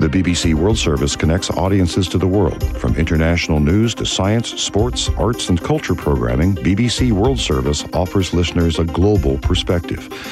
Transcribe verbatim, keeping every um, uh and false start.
The B B C World Service connects audiences to the world. From international news to science, sports, arts, and culture programming, B B C World Service offers listeners a global perspective.